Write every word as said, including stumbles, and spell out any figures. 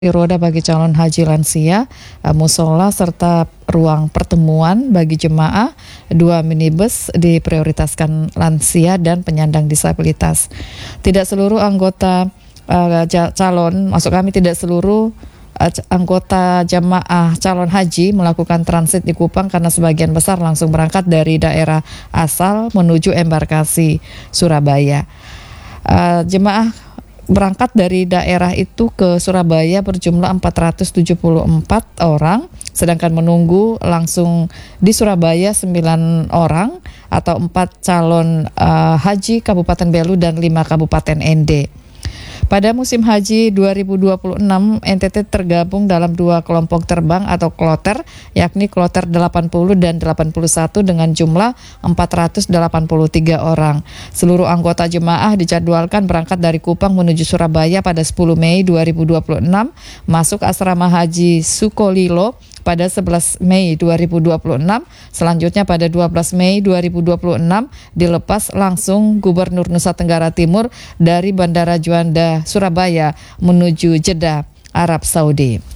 roda bagi calon haji lansia, musola serta ruang pertemuan bagi jemaah, dua minibus diprioritaskan lansia dan penyandang disabilitas. Tidak seluruh anggota uh, calon, maksud kami tidak seluruh uh, anggota jemaah calon haji melakukan transit di Kupang karena sebagian besar langsung berangkat dari daerah asal menuju embarkasi Surabaya. Uh, jemaah berangkat dari daerah itu ke Surabaya berjumlah empat ratus tujuh puluh empat orang, sedangkan menunggu langsung di Surabaya sembilan orang atau empat calon uh, haji Kabupaten Belu dan lima Kabupaten N D. Pada musim haji dua ribu dua puluh enam, N T T tergabung dalam dua kelompok terbang atau kloter, yakni kloter delapan puluh dan delapan puluh satu dengan jumlah empat ratus delapan puluh tiga orang. Seluruh anggota jemaah dijadwalkan berangkat dari Kupang menuju Surabaya pada sepuluh Mei dua ribu dua puluh enam, masuk asrama haji Sukolilo pada sebelas Mei dua ribu dua puluh enam, selanjutnya pada dua belas Mei dua ribu dua puluh enam dilepas langsung Gubernur Nusa Tenggara Timur dari Bandara Juanda Surabaya menuju Jeddah, Arab Saudi.